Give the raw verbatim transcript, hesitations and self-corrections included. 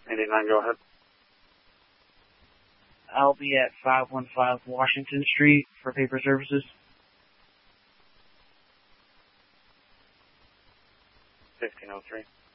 eighty-nine, go ahead. I'll be at five one five Washington Street for paper services. fifteen oh three.